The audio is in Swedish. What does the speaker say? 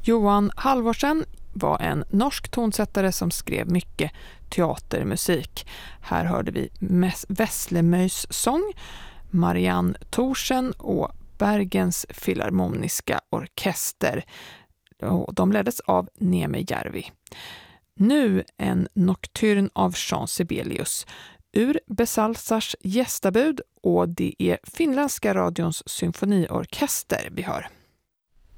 Johan Halvorsen var en norsk tonsättare som skrev mycket teatermusik. Här hörde vi Veslemöjs sång, Marianne Thorsen och Bergens Filharmoniska orkester. De leddes av Neme Järvi. Nu en nocturn av Jean Sibelius ur Besalzars gästabud, och det är finländska radions symfoniorkester vi hör.